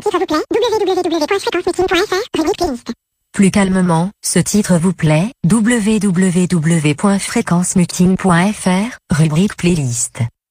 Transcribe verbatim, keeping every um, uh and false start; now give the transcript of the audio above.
titre vous plaît, w w w point fréquence meeting point f r, rubrique playlist. Plus calmement, ce titre vous plaît, w w w point fréquence meeting point f r, rubrique playlist.